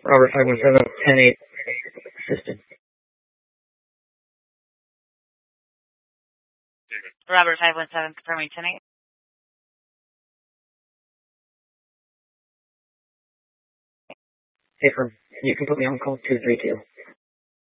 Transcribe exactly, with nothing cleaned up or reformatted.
Robert five one seven, ten eight, assisted. Robert five one seven, confirming ten eight. Hey, firm. You can put me on call two three two.